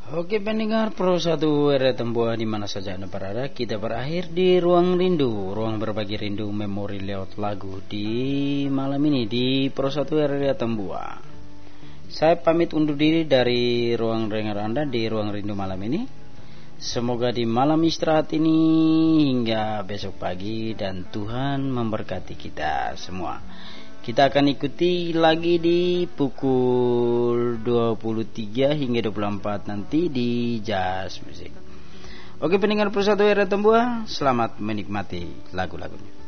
Oke pendengar Pro 1 RRI Tembuah di mana saja Anda berada, kita berakhir di Ruang Rindu, ruang berbagi rindu memori lewat lagu di malam ini di Pro 1 RRI Tembuah. Saya pamit undur diri dari ruang dengar Anda di Ruang Rindu malam ini. Semoga di malam istirahat ini hingga besok pagi dan Tuhan memberkati kita semua. Kita akan ikuti lagi di pukul 23 hingga 24 nanti di Jazz Music. Oke pendengar Pro 1 RRI Tembuah, selamat menikmati lagu-lagunya.